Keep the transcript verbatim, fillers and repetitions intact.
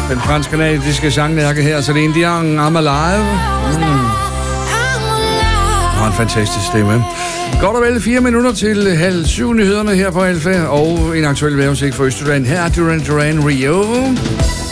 Den fransk-kanadiske sanglærke her, så det er Indian I'm Alive. Mm. Og en fantastisk stemme. Godt og vel fire minutter til halv syv nyhederne her på Alfa, og en aktuel vejrudsigt for Østjylland. Her er Duran Duran Rio.